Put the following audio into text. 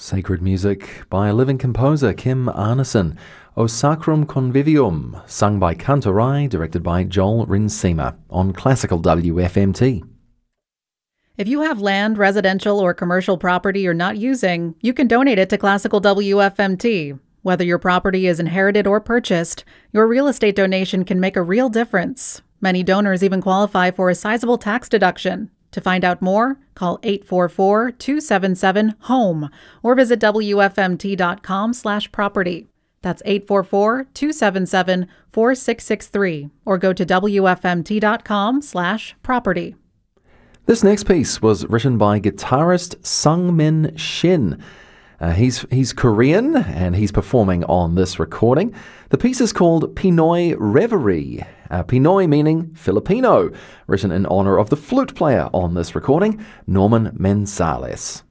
Sacred music by living composer Kim Arneson. O Sacrum Convivium, sung by Cantorai, directed by Joel Rinsema, on Classical WFMT. If you have land, residential, or commercial property you're not using, you can donate it to Classical WFMT. Whether your property is inherited or purchased, your real estate donation can make a real difference. Many donors even qualify for a sizable tax deduction. To find out more, call 844-277-HOME or visit wfmt.com/property. That's 844-277-4663 or go to wfmt.com/property. This next piece was written by guitarist Sungmin Shin. He's Korean and he's performing on this recording. The piece is called Pinoy Reverie. Pinoy meaning Filipino, written in honor of the flute player on this recording, Norman Mensales.